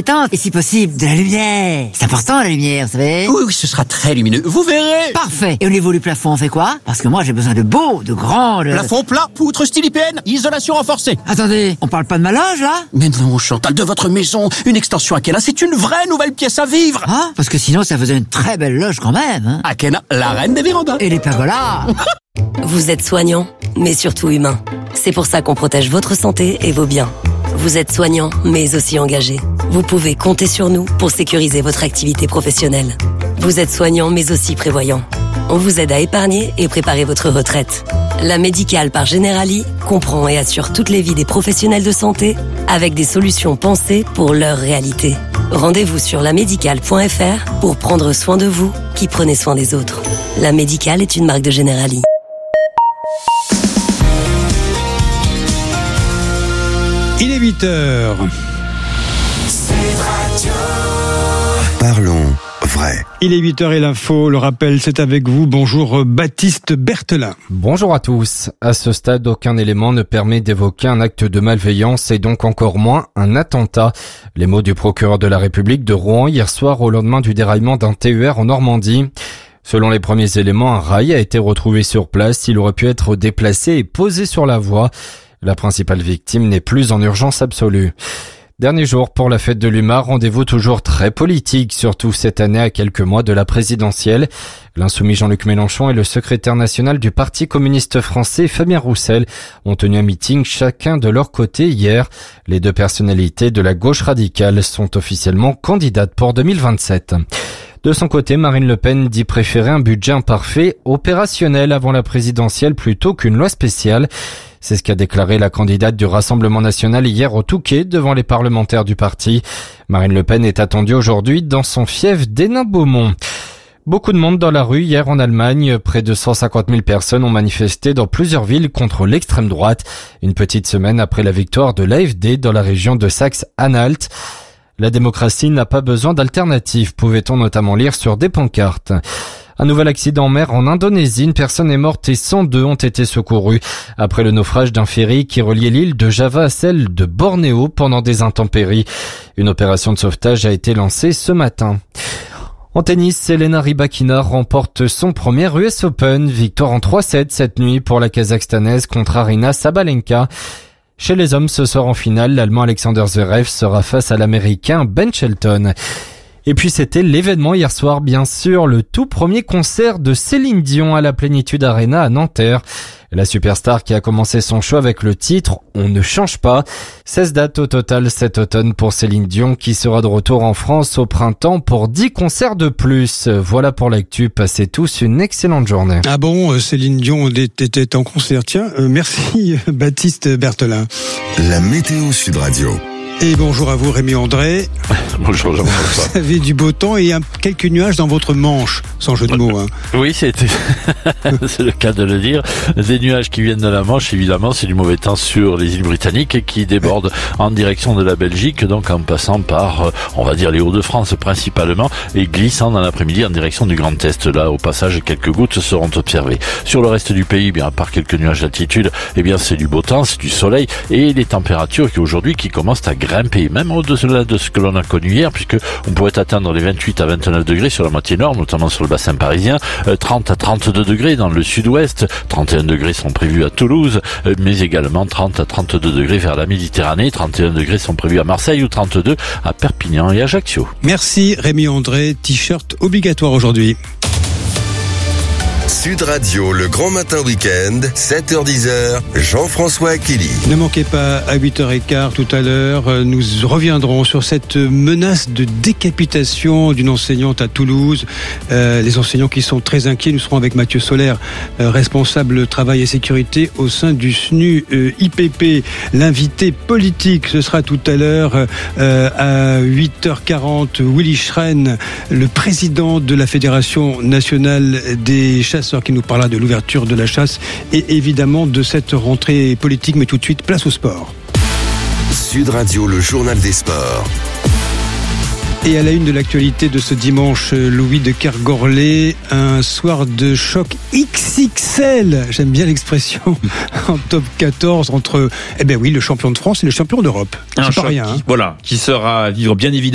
détente et si possible de la lumière. C'est important la lumière, vous savez. Oui, ce sera très lumineux. Vous verrez. Parfait. Et au niveau du plafond, on fait quoi? Parce que moi, j'ai besoin de beau, de grand... Plafond plat, poutre style IPN, isolation renforcée. Attendez, on parle pas de ma loge, là? Mais non, Chantal, de votre maison, une extension Akena, c'est une vraie nouvelle pièce à vivre. Ah, parce que sinon, ça faisait une très belle loge quand même, hein. Akena, la reine des vérandas. Et les pergolas. Vous êtes soignant, mais surtout humain. C'est pour ça qu'on protège votre santé et vos biens. Vous êtes soignant, mais aussi engagé. Vous pouvez compter sur nous pour sécuriser votre activité professionnelle. Vous êtes soignant, mais aussi prévoyant. On vous aide à épargner et préparer votre retraite. La Médicale par Generali comprend et assure toutes les vies des professionnels de santé avec des solutions pensées pour leur réalité. Rendez-vous sur lamédicale.fr pour prendre soin de vous qui prenez soin des autres. La Médicale est une marque de Generali. Il est 8h. Parlons vrai. Il est 8h et l'info, le rappel, c'est avec vous. Bonjour Baptiste Berthelin. Bonjour à tous. À ce stade, aucun élément ne permet d'évoquer un acte de malveillance et donc encore moins un attentat. Les mots du procureur de la République de Rouen hier soir au lendemain du déraillement d'un TER en Normandie. Selon les premiers éléments, un rail a été retrouvé sur place. Il aurait pu être déplacé et posé sur la voie. La principale victime n'est plus en urgence absolue. Dernier jour pour la fête de l'UMA, rendez-vous toujours très politique, surtout cette année à quelques mois de la présidentielle. L'insoumis Jean-Luc Mélenchon et le secrétaire national du Parti communiste français, Fabien Roussel, ont tenu un meeting chacun de leur côté hier. Les deux personnalités de la gauche radicale sont officiellement candidates pour 2027. De son côté, Marine Le Pen dit préférer un budget imparfait, opérationnel avant la présidentielle plutôt qu'une loi spéciale. C'est ce qu'a déclaré la candidate du Rassemblement national hier au Touquet devant les parlementaires du parti. Marine Le Pen est attendue aujourd'hui dans son fief d'Hénin-Beaumont. Beaucoup de monde dans la rue hier en Allemagne. Près de 150 000 personnes ont manifesté dans plusieurs villes contre l'extrême droite. Une petite semaine après la victoire de l'AfD dans la région de Saxe-Anhalt. La démocratie n'a pas besoin d'alternatives, pouvait-on notamment lire sur des pancartes. Un nouvel accident en mer en Indonésie, une personne est morte et 102 ont été secourus après le naufrage d'un ferry qui reliait l'île de Java à celle de Bornéo pendant des intempéries. Une opération de sauvetage a été lancée ce matin. En tennis, Elena Rybakina remporte son premier US Open, victoire en 3-7 cette nuit pour la Kazakhstanaise contre Aryna Sabalenka. Chez les hommes, ce soir en finale, l'Allemand Alexander Zverev sera face à l'Américain Ben Shelton. Et puis c'était l'événement hier soir, bien sûr, le tout premier concert de Céline Dion à la Plénitude Arena à Nanterre. La superstar qui a commencé son show avec le titre « On ne change pas ». 16 dates au total cet automne pour Céline Dion qui sera de retour en France au printemps pour 10 concerts de plus. Voilà pour l'actu, passez tous une excellente journée. Ah bon, Céline Dion était en concert, tiens, merci Baptiste Berthelin. La météo Sud Radio. Et bonjour à vous Rémi André. Bonjour Jean-François. Vous avez du beau temps et quelques nuages dans votre manche, sans jeu de mots. Hein. Oui, c'est le cas de le dire. Des nuages qui viennent de la Manche, évidemment, c'est du mauvais temps sur les îles britanniques et qui débordent en direction de la Belgique, donc en passant par, on va dire, les Hauts-de-France principalement, et glissant dans l'après-midi en direction du Grand Est. Là, au passage, quelques gouttes seront observées. Sur le reste du pays, bien, à part quelques nuages d'altitude, eh bien, c'est du beau temps, c'est du soleil et les températures qui commencent à grimper, même au-delà de ce que l'on a connu hier, puisque on pourrait atteindre les 28 à 29 degrés sur la moitié nord, notamment sur le bassin parisien, 30 à 32 degrés dans le sud-ouest, 31 degrés sont prévus à Toulouse, mais également 30 à 32 degrés vers la Méditerranée, 31 degrés sont prévus à Marseille ou 32 à Perpignan et Ajaccio. Merci Rémi André, t-shirt obligatoire aujourd'hui. Sud Radio, le grand matin week-end, 7h-10h, Jean-François Akili. Ne manquez pas à 8h15 tout à l'heure, nous reviendrons sur cette menace de décapitation d'une enseignante à Toulouse. Les enseignants qui sont très inquiets, nous serons avec Mathieu Solaire, responsable travail et sécurité au sein du SNU IPP. L'invité politique, ce sera tout à l'heure à 8h40, Willy Schren, le président de la Fédération nationale des chasseurs, qui nous parlera de l'ouverture de la chasse et évidemment de cette rentrée politique. Mais tout de suite, place au sport. Sud Radio, le journal des sports. Et à la une de l'actualité de ce dimanche, Louis de Kergorlé, un soir de choc XXL, j'aime bien l'expression, en top 14 entre, le champion de France et le champion d'Europe. Un c'est choc pas rien. Hein. Qui sera à vivre bien évidemment